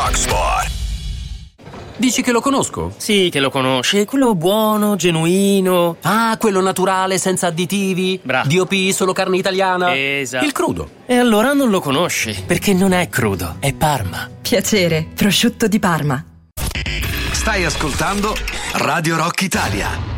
Rock Sport. Dici che lo conosco? Sì, che lo conosci, quello buono, genuino. Ah, quello naturale, senza additivi. Bravo. DOP, solo carne italiana. Esatto. Il crudo. E allora non lo conosci, perché non è crudo, è Parma. Piacere, prosciutto di Parma. Stai ascoltando Radio Rock Italia.